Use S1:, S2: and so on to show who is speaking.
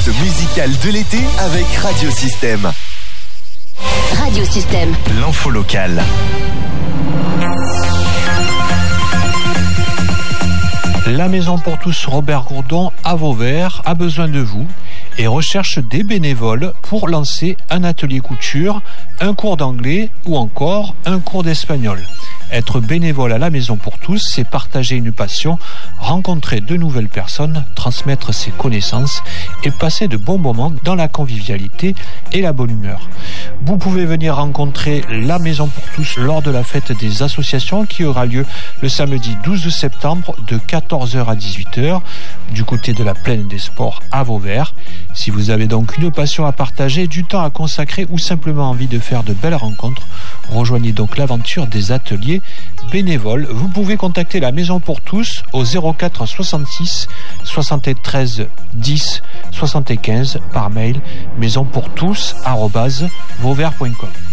S1: musicale de l'été avec Radio Système.
S2: Radio Système.
S1: L'info locale.
S3: La Maison pour tous Robert Gourdon à Vauvert a besoin de vous et recherche des bénévoles pour lancer un atelier couture, un cours d'anglais ou encore un cours d'espagnol. Être bénévole à la Maison pour tous, c'est partager une passion, rencontrer de nouvelles personnes, transmettre ses connaissances et passer de bons moments dans la convivialité et la bonne humeur. Vous pouvez venir rencontrer la Maison pour tous lors de la fête des associations qui aura lieu le samedi 12 septembre de 14h à 18h du côté de la Plaine des Sports à Vauvert. Si vous avez donc une passion à partager, du temps à consacrer ou simplement envie de faire de belles rencontres, rejoignez donc l'aventure des ateliers bénévoles. Vous pouvez contacter la Maison pour tous au 04 66 73 10 75 par mail maisonpourtous@vauvert.com.